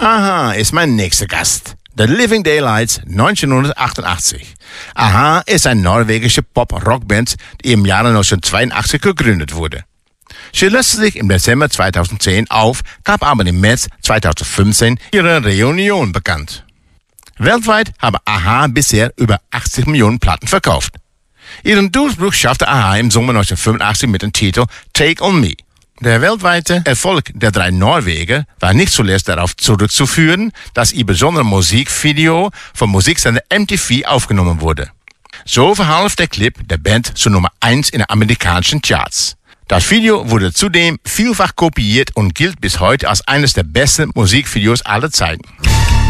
Aha ist mein nächster Gast. The Living Daylights 1988. Aha ist eine norwegische Pop-Rock-Band, die im Jahre 1982 gegründet wurde. Sie löste sich im Dezember 2010 auf, gab aber im März 2015 ihre Reunion bekannt. Weltweit haben Aha bisher über 80 Millionen Platten verkauft. Ihren Durchbruch schaffte Aha im Sommer 1985 mit dem Titel Take On Me. Der weltweite Erfolg der drei Norweger war nicht zuletzt darauf zurückzuführen, dass ihr besonderes Musikvideo vom Musiksender MTV aufgenommen wurde. So verhalf der Clip der Band zu Nummer 1 in den amerikanischen Charts. Das Video wurde zudem vielfach kopiert und gilt bis heute als eines der besten Musikvideos aller Zeiten.